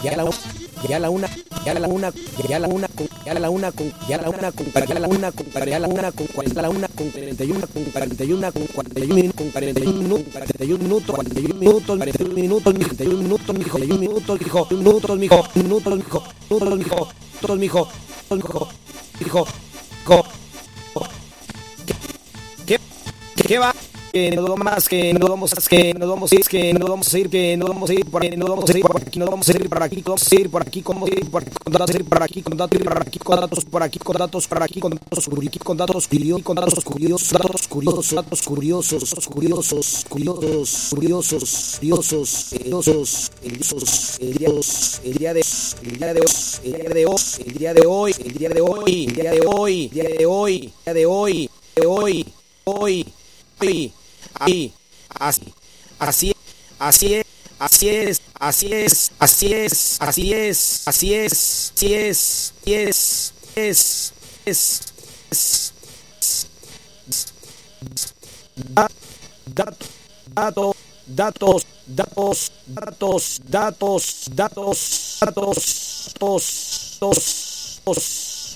ya la ya la una, ya la una, ya la una con, ya la una con, ya la una con, ya la una con, ya la una con 40, la una con 41 con 41 con 41 con 41 minutos, 41 minutos, 41 minutos, 41 minutos, 41 minutos, mijo, 41 minutos, mijo, minutos, mijo, minutos, mijo, minutos, mijo, minutos, mijo, mijo, mijo, ¿qué va? Que no más, que no vamos a ir, que no vamos a ir, que no vamos a ir por aquí, no vamos a ir por aquí, no vamos a ir por aquí, vamos a ir por aquí, como ir por aquí, con datos por aquí, con datos por aquí, con datos por aquí, con datos por aquí, con datos curiosos, con datos curiosos, con datos curiosos, datos curiosos, datos curiosos, curiosos, curiosos, curiosos, curiosos, curiosos, el día de el día de hoy, el día de hoy, el día de hoy, el día de hoy, el día de hoy, el día de hoy, de hoy, hoy, hoy. Así es, así es, así es, así es, así es, así es, así es, datos, datos, datos, datos, datos, datos, datos, datos,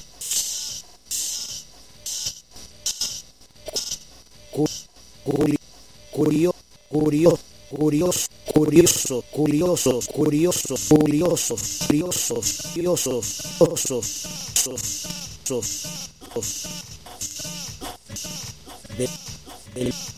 curioso, curioso, curioso, curioso, curiosos, curiosos, curiosos, curiosos, curiosos, curiosos,